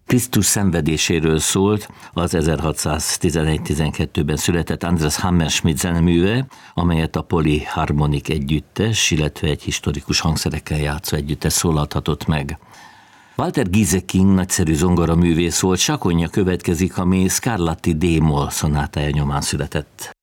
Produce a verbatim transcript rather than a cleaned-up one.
Krisztus szenvedéséről szólt az ezerhatszáztizenegy-tizenkettőben született Andras Hammerschmidt zeneműve, amelyet a Polyharmonic együttes, illetve egy historikus hangszerekkel játszó együttes szólaltatott meg. Walter Gieseking nagyszerű zongoraművész volt, Sakonja következik, ami Scarlatti D-moll szonátája nyomán született.